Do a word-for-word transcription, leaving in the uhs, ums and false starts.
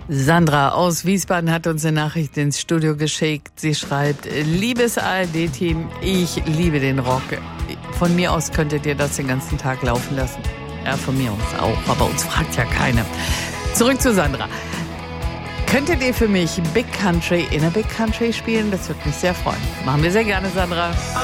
Sandra aus Wiesbaden hat uns eine Nachricht ins Studio geschickt. Sie schreibt, liebes A R D-Team, ich liebe den Rock. Von mir aus könntet ihr das den ganzen Tag laufen lassen. Ja, von mir aus auch, aber uns fragt ja keiner. Zurück zu Sandra. Könntet ihr für mich Big Country in a Big Country spielen? Das würde mich sehr freuen. Machen wir sehr gerne, Sandra.